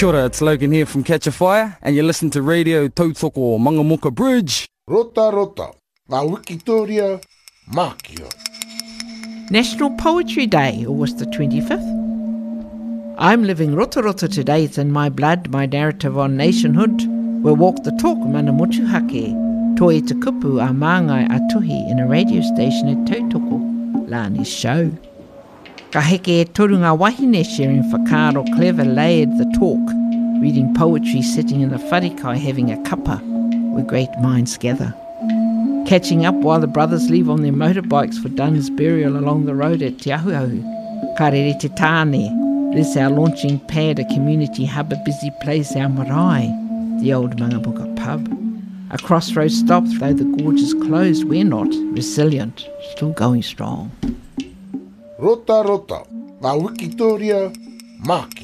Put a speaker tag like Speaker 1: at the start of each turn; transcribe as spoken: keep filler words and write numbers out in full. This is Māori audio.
Speaker 1: Kia ora, it's Logan here from Catch a Fire, and you listen to Radio Tautoko Mangamoka Bridge.
Speaker 2: Rota rota, ngā Wikitoria, Mākia.
Speaker 3: National Poetry Day, August the twenty-fifth. I'm living rota rota today, it's in my blood, my narrative on nationhood. We'll walk the talk, mana motuhake, toi te kupu a māngai a tuhi in a radio station at Tautoko, Lani's show. Ka heke e toru ngā wahine sharing whakaro clever layered the talk, reading poetry sitting in the wharikai having a cuppa where great minds gather. Catching up while the brothers leave on their motorbikes for Dunn's burial along the road at Te Ahuahu. Ka rere te tāne, this our launching pad, a community hub, a busy place, our marae, the old Mangabuka pub. A crossroads stop, though the gorge is closed, we're not, resilient, still going strong.
Speaker 2: Rota rota, ngā Wikitoria, Mākia.